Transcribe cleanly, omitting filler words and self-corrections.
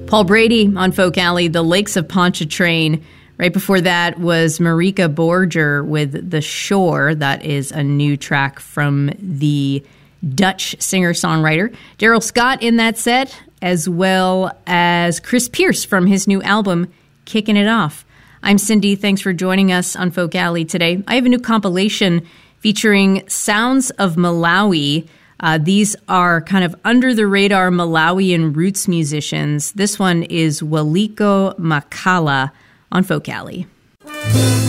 Paul Brady on Folk Alley, The Lakes of Pontchartrain. Right before that was Marika Borger with The Shore. That is a new track from the Dutch singer-songwriter. Daryl Scott in that set, as well as Chris Pierce from his new album, Kicking It Off. I'm Cindy. Thanks for joining us on Folk Alley today. I have a new compilation featuring Sounds of Malawi. These are kind of under-the-radar Malawian roots musicians. This one is Waliko Makala on Folk Alley.